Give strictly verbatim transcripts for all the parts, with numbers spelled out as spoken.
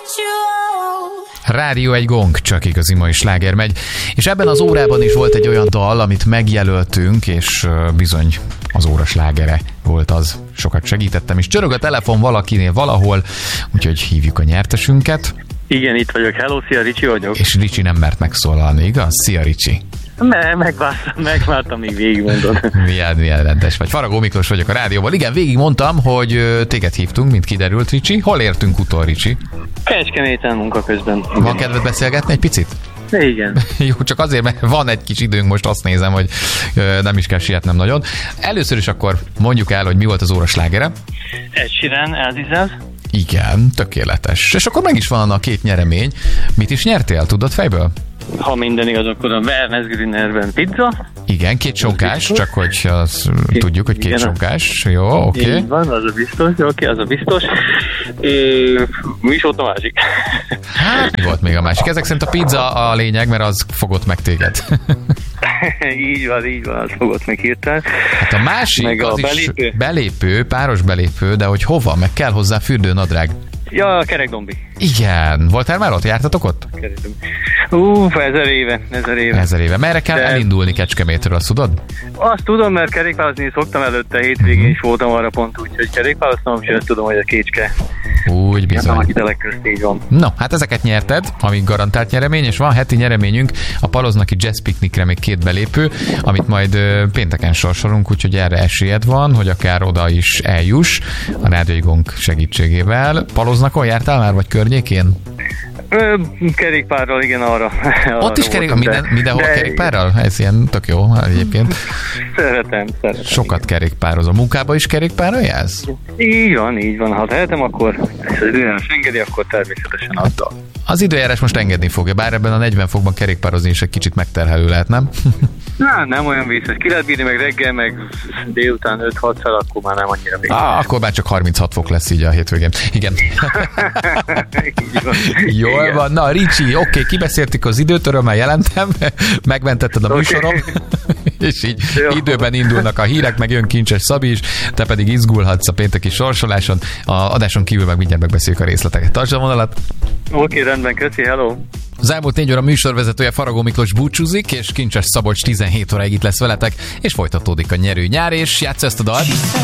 Rádió egy gong, csak igazi mai sláger megy. És ebben az órában is volt egy olyan dal, amit megjelöltünk, és bizony az óra slágere volt az. Sokat segítettem, és csörög a telefon valakinél valahol, úgyhogy hívjuk a nyertesünket. Igen, itt vagyok. Hello, szia, Ricsi vagyok. És Ricsi nem mert megszólalni, igaz? Szia, Ricsi. Me- megvártam, megvártam, míg végigmondod. Milyen, milyen rendes vagy. Faragó Miklós vagyok a rádióban. Igen, végigmondtam, hogy téged hívtunk, mint kiderült, Ricsi. Hol értünk utol, Ricsi? Kecskeméten munka közben. Van kedved beszélgetni egy picit? Igen. Jó, csak azért, mert van egy kis időnk, most azt nézem, hogy nem is kell sietnem nagyon. Először is akkor mondjuk el, hogy mi volt az óra slágere. Ed Sheeran, Aziz. Igen, tökéletes. És akkor meg is van a két nyeremény. Mit is nyertél, tudod fejből? Ha minden igaz, akkor a Wellness Grünerben pizza. Igen, két sonkás, csak hogy az, tudjuk, hogy két igen, sonkás. Jó, oké. Okay. Így van, az a biztos. Oké, okay, az a biztos. É, mi is volt a másik? Hát, mi volt még a másik? Ezek szerint a pizza a lényeg, mert az fogott meg téged. Így van, így van, az fogott meg hirtelen. Hát a másik meg az a is belépő. belépő, páros belépő, de hogy hova? Meg kell hozzá fürdőnadrág. Ja, Kerekdombi. Igen. Voltál már ott? Jártatok ott? Ú, ezer éve, ezer éve. Ezer éve. Merre kell de... elindulni Kecskemétről, azt tudod? Azt tudom, mert kerékpározni szoktam előtte, hétvégén uh-huh. is voltam arra pont, úgyhogy kerékpároztam, és azt tudom, hogy a Kécske. Úgy bizony. Hát, a közt így van. No, hát ezeket nyerted, amíg garantált nyeremény, és van heti nyereményünk, a Paloznaki Jazz Picnicre még két belépő, amit majd ö, pénteken sorsolunk, úgyhogy erre esélyed van, hogy akár oda is eljuss a Rádió Gong segítségével. Paloznakon jártál már, vagy környékén? Ö, kerékpárral, igen, arra. Ott arra is kerék, minden, mindenhol de... kerékpárral? Ez ilyen tök jó egyébként. Szeretem, szeretem. Sokat kerékpározom. Munkába is kerékpárral jársz? Így van, így van. Ha tehetem, akkor és az időjárás engedi, akkor természetesen azzal. Az időjárás most engedni fogja, bár ebben a negyven fokban kerékpározni is egy kicsit megterhelő lehet, nem? Na, nem olyan vészes. Ki lehet bírni, meg reggel, meg délután öt-hatszor, akkor már nem annyira vészes. Ah, akkor már csak harminchat fok lesz így a hétvégén. Igen. Jól igen. Van. Na, Ricsi, oké, okay, kibeszéltük az időt, örömmel jelentem, megmentetted a műsorom, okay. És így jó. Időben indulnak a hírek, meg jön Kincses Szabi is, te pedig izgulhatsz a pénteki sorsoláson, a adáson kívül meg mindjárt megbeszéljük a részleteket. Tartsd a vonalat! Oké, okay, rendben, köszi, hello! Az elmúlt négy óra műsorvezetője Faragó Miklós búcsúzik, és Kincses Szabolcs tizenhét óráig itt lesz veletek, és folytatódik a nyerő nyár, és játsz ezt a dalt.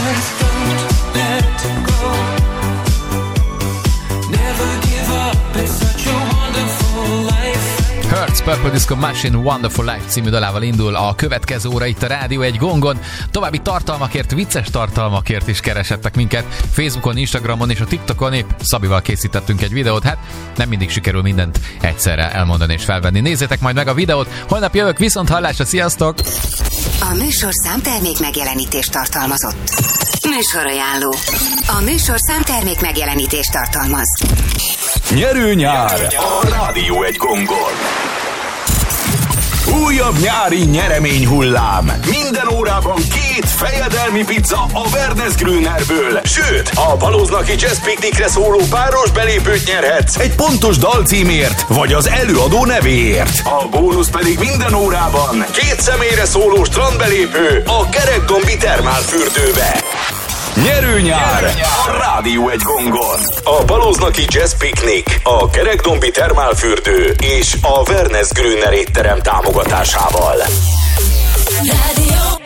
Hertz Purple Disco Machine Wonderful Life című dalával indul a következő óra itt a Rádió egy gongon. További tartalmakért, vicces tartalmakért is keresettek minket Facebookon, Instagramon és a TikTokon. Épp Szabival készítettünk egy videót, hát nem mindig sikerül mindent egyszerre elmondani és felvenni. Nézzétek majd meg a videót, holnap jövök, viszont hallásra, sziasztok! A műsorszám termék megjelenítést tartalmazott. Műsorajánló. A műsorszám termék megjelenítést tartalmaz. Nyerő nyár a Rádió egy gongon. Újabb nyári nyeremény hullám. Minden órában két fejedelmi pizza a Wellness Grünerből. Sőt, a Paloznaki Jazz Picnicre szóló páros belépőt nyerhetsz egy pontos dalcímért, vagy az előadó nevéért. A bónusz pedig minden órában két személyre szóló strandbelépő a Kerekdombi termálfürdőbe. Nyerő nyár a Rádió egy gongon. A Paloznaki Jazz Picnic, a Kerekdombi termálfürdő és a Wellness Grüner étterem támogatásával. Rádió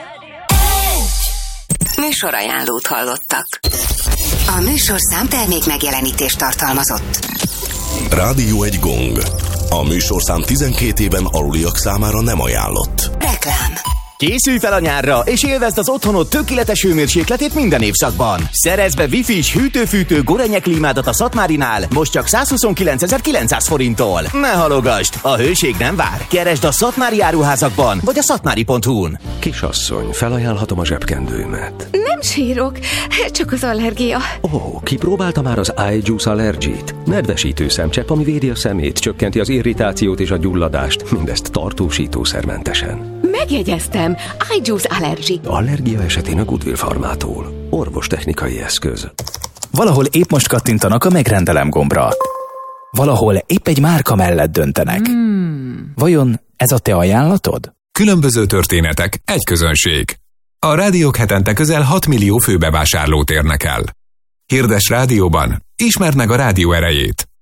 egy. Műsorajánlót hallottak. A műsorszám termék megjelenítést tartalmazott. Rádió egy gong. A műsorszám tizenkét éven aluliak számára nem ajánlott. Reklám. Készülj fel a nyárra, és élvezd az otthonod tökéletes hőmérsékletét minden évszakban. Szerezz be Wi-Fi-s hűtő-fűtő Gorenyek klímádat a Szatmárinál, most csak százhuszonkilencezer-kilencszáz forinttól. Ne halogasd, a hőség nem vár. Keresd a szatmári áruházakban, vagy a szatmári pont hu-n. Kisasszony, felajánlhatom a zsebkendőmet. Nem sírok, csak az allergia. Ó, oh, kipróbálta már az iJuice Allergy-t? Nedvesítő szemcsepp, ami védi a szemét, csökkenti az irritációt és a gyulladást, mindezt tartósítószermentesen. Megjegyeztem, iJuice Allergy. Allergia esetén a Goodwill Farmától. Orvostechnikai eszköz. Valahol épp most kattintanak a megrendelem gombra. Valahol épp egy márka mellett döntenek. Hmm. Vajon ez a te ajánlatod? Különböző történetek, egy közönség. A rádiók hetente közel hat millió főbevásárlót érnek el. Hirdess rádióban, ismerd meg a rádió erejét.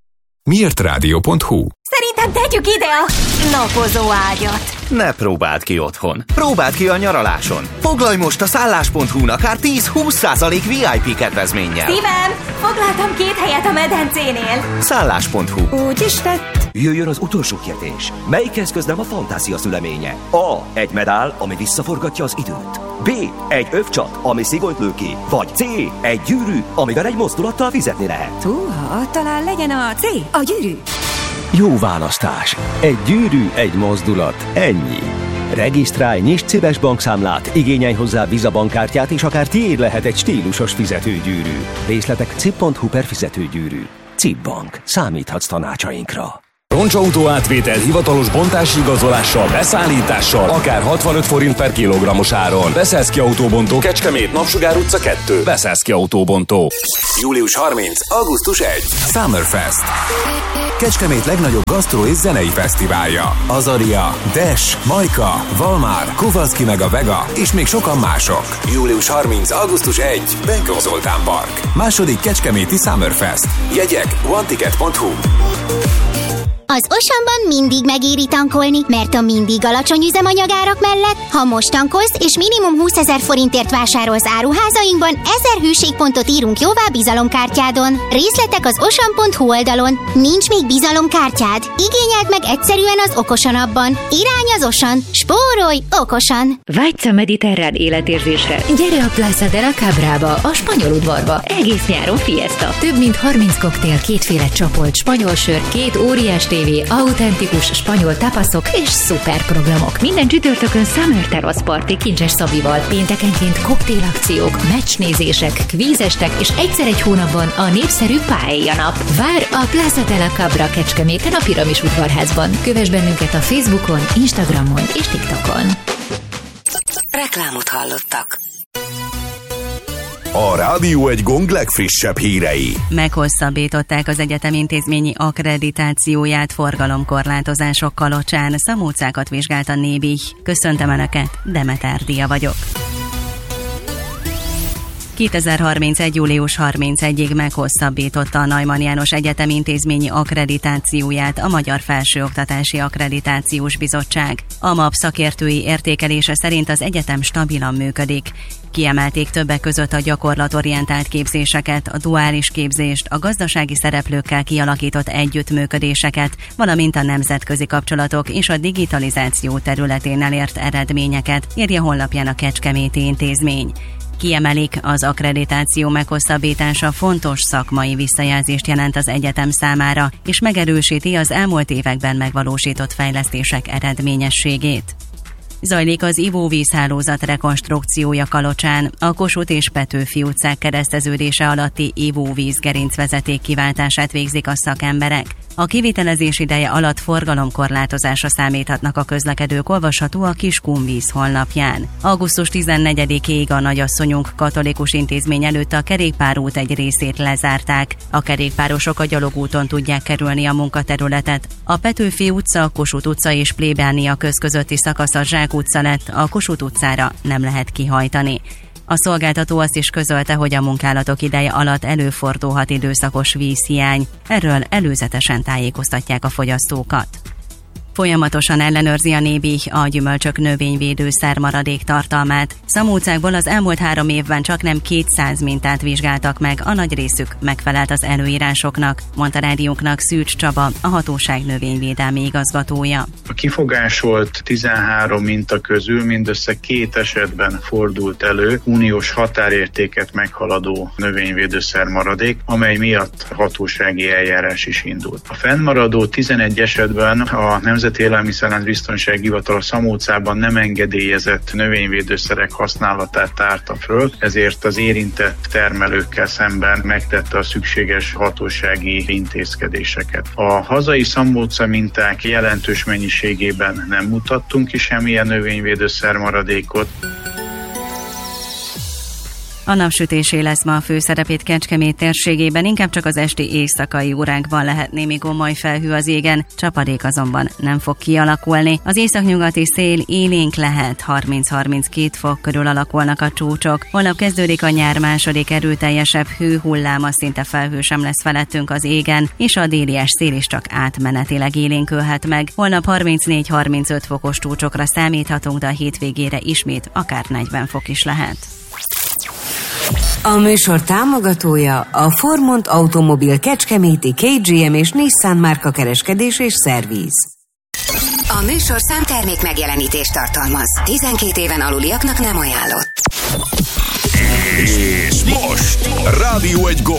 miért rádió pont hu. Szerintem tegyük ide a napozó ágyat. Ne próbáld ki otthon. Próbáld ki a nyaraláson. Foglalj most a szállás pont hu-n akár tíz-húsz százalék vé i pé kedvezménnyel. Szívem, foglaltam két helyet a medencénél. szállás pont hu. Úgy is tett. Jöjjön az utolsó kérdés. Melyik eszköz nem a fantázia szüleménye? A. Egy medál, ami visszaforgatja az időt. B. Egy övcsat, ami szigonyt lő ki. Vagy C. Egy gyűrű, amivel egy mozdulattal fizetni lehet. Húha, talán legyen a C. A gyűrű. Jó választás. Egy gyűrű, egy mozdulat. Ennyi. Regisztrálj, nyisd Cibes bankszámlát, igényelj hozzá Visa bankkártyát, és akár tiéd lehet egy stílusos fizetőgyűrű. Részletek cib pont hu per fizetőgyűrű. Cib Bank. Számíthatsz tanácsainkra. Roncsautó átvétel hivatalos bontási igazolással, beszállítással, akár hatvanöt forint per kilogrammos áron. Beszeszki Autóbontó, Kecskemét, Napsugár utca kettő. Beszeszki Autóbontó. július harmincadika. augusztus elsődike. Summerfest. Kecskemét legnagyobb gasztró és zenei fesztiválja. Azaria, Dash, Majka, Valmár, Kovalszki meg a Vega, és még sokan mások. július harmincadika. augusztus elsődike. Benkó Zoltán Park. Második Kecskeméti Summerfest. Jegyek one ticket pont hu. Az Oceanban mindig megéri tankolni, mert a mindig alacsony üzemanyagárak mellett, ha most tankolsz és minimum húszezer forintért vásárolsz áruházainkban, ezer hűségpontot írunk jóvá bizalomkártyádon. Részletek az ocean pont hu oldalon. Nincs még bizalomkártyád? Igényeld meg egyszerűen az Okosan appban. Irány az Ocean. Spórolj okosan! Vágysz a mediterrán életérzésre? Gyere a Plaza de la Cabrába, a spanyol udvarba. Egész nyáron fiesta. Több mint harminc koktél, kétféle csapolt spanyol sör, két óriás tévé, autentikus spanyol tapaszok és szuper programok. Minden csütörtökön Summer Terrace Party Kincses Szabival, péntekenként koktélakciók, meccsnézések, kvízestek és egyszer egy hónapban a népszerű Paella nap. Vár a Plaza de la Cabra Kecskeméten a Piramis udvarházban. Kövess bennünket a Facebookon, Instagramon és TikTokon. Reklámot hallottak. A Rádió egy Gong legfrissebb hírei. Meghosszabbították az egyetem intézményi akkreditációját forgalomkorlátozások kalocsán. Szamócákat vizsgált a Nébi. Köszöntöm Önöket, Demeter Dia vagyok. kétezer-harmincegy. július harmincegyedikéig meghosszabbította a Neumann János Egyetem intézményi akkreditációját a Magyar Felsőoktatási Akkreditációs Bizottság. A MAP szakértői értékelése szerint az egyetem stabilan működik. Kiemelték többek között a gyakorlatorientált képzéseket, a duális képzést, a gazdasági szereplőkkel kialakított együttműködéseket, valamint a nemzetközi kapcsolatok és a digitalizáció területén elért eredményeket, írja honlapján a Kecskeméti Intézmény. Kiemelik, az akkreditáció meghosszabbítása fontos szakmai visszajelzést jelent az egyetem számára, és megerősíti az elmúlt években megvalósított fejlesztések eredményességét. Zajlik az ivóvízhálózat rekonstrukciója Kalocsán, a Kossuth és Petőfi utcák kereszteződése alatti ivóvíz gerincvezeték kiváltását végzik a szakemberek. A kivitelezés ideje alatt forgalomkorlátozásra számíthatnak a közlekedők, olvasható a Kiskunvíz honlapján. augusztus tizennegyedikéig a Nagyasszonyunk Katolikus Intézmény előtt a kerékpárút egy részét lezárták. A kerékpárosok a gyalogúton tudják kerülni a munkaterületet. A Petőfi utca, Kossuth utca és Plébánia köz közötti szakasz a Zsák utca lett, a Kossuth utcára nem lehet kihajtani. A szolgáltató azt is közölte, hogy a munkálatok ideje alatt előfordulhat időszakos vízhiány. Erről előzetesen tájékoztatják a fogyasztókat. Folyamatosan ellenőrzi a Nébi a gyümölcsök növényvédőszer maradék tartalmát. Szamócákból az elmúlt három évben csaknem kétszáz mintát vizsgáltak meg, a nagy részük megfelelt az előírásoknak, mondta rádiónknak Szűcs Csaba, a hatóság növényvédelmi igazgatója. A kifogásolt tizenhárom minta közül mindössze két esetben fordult elő uniós határértéket meghaladó növényvédőszer maradék, amely miatt hatósági eljárás is indult. A fennmaradó tizenegy esetben a Nemzeti Élelmiszerlánc Biztonsági Hivatal a Szamócában nem engedélyezett növényvédőszerek használatát tárta föl, ezért az érintett termelőkkel szemben megtette a szükséges hatósági intézkedéseket. A hazai Szamóca minták jelentős mennyiségében nem mutattunk ki semmilyen növényvédőszer maradékot. A napsütésé lesz ma a főszerepét Kecskemét térségében, inkább csak az esti éjszakai órákban lehet némi gomoly felhő az égen, csapadék azonban nem fog kialakulni. Az északnyugati szél élénk lehet, harminc-harminckét fok körül alakulnak a csúcsok. Holnap kezdődik a nyár második erőteljesebb hőhullám, szinte felhő sem lesz felettünk az égen, és a délies szél is csak átmenetileg élénkülhet meg. Holnap harmincnégy-harmincöt fokos csúcsokra számíthatunk, de a hétvégére ismét akár negyven fok is lehet. A műsor támogatója a Formont Automobil Kecskeméti ká gé em és Nissan márka kereskedés és szerviz. A műsor számtermék megjelenítést tartalmaz. tizenkét éven aluliaknak nem ajánlott. És most Rádió egy Gond.